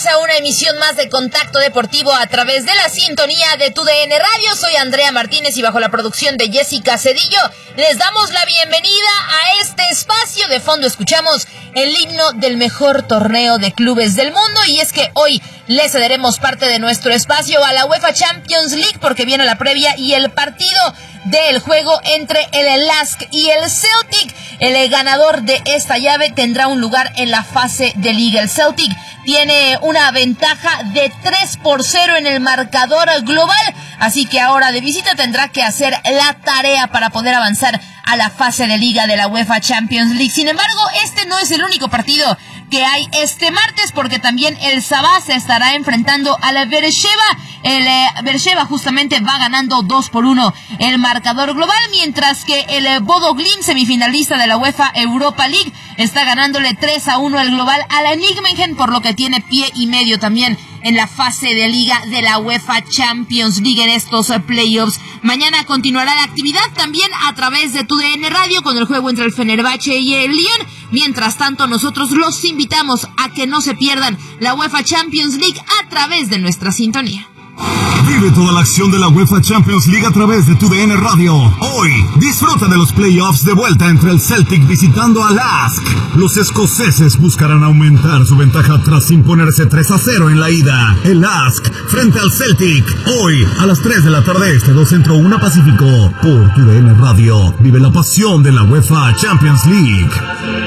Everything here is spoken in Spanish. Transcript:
bienvenidos a una emisión más de Contacto Deportivo a través de la sintonía de TUDN Radio. Soy Andrea Martínez y bajo la producción de Jessica Cedillo les damos la bienvenida a este espacio. De fondo escuchamos el himno del mejor torneo de clubes del mundo, y es que hoy le cederemos parte de nuestro espacio a la UEFA Champions League porque viene la previa y el partido del juego entre el LASK y el Celtic. El ganador de esta llave tendrá un lugar en la fase de liga. El Celtic tiene una ventaja de 3-0 en el marcador global, así que ahora de visita tendrá que hacer la tarea para poder avanzar a la fase de liga de la UEFA Champions League. Sin embargo, este no es el único partido que hay este martes, porque también el Sabah se estará enfrentando a la Beersheva. El Beersheva justamente va ganando 2-1 el marcador global, mientras que el Bodo Glimt, semifinalista de la UEFA Europa League, está ganándole 3-1 el global a la Nijmegen, por lo que tiene pie y medio también en la fase de liga de la UEFA Champions League en estos playoffs. Mañana continuará la actividad también a través de TUDN Radio con el juego entre el Fenerbahce y el Lyon. Mientras tanto, nosotros los invitamos a que no se pierdan la UEFA Champions League a través de nuestra sintonía. Vive toda la acción de la UEFA Champions League a través de TUDN Radio. Hoy, disfruta de los playoffs de vuelta entre el Celtic visitando al LASK. Los escoceses buscarán aumentar su ventaja tras imponerse 3-0 en la ida. El LASK frente al Celtic. Hoy, a las 3 de la tarde, 2 Centro, 1 Pacífico. Por TUDN Radio. Vive la pasión de la UEFA Champions League.